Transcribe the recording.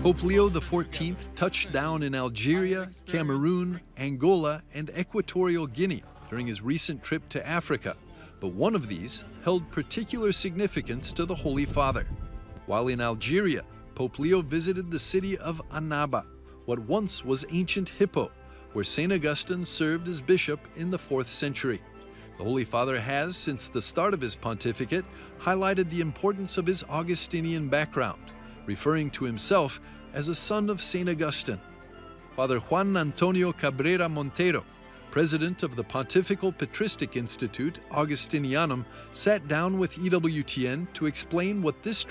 Pope Leo XIV touched down in Algeria, Cameroon, Angola, and Equatorial Guinea during his recent trip to Africa, but one of these held particular significance to the Holy Father. While in Algeria, Pope Leo visited the city of Annaba, what once was ancient Hippo, where St. Augustine served as bishop in the 4th century. The Holy Father has, since the start of his pontificate, highlighted the importance of his Augustinian background, referring to himself as a son of St. Augustine. Father Juan Antonio Cabrera Montero, president of the Pontifical Patristic Institute Augustinianum, sat down with EWTN to explain what this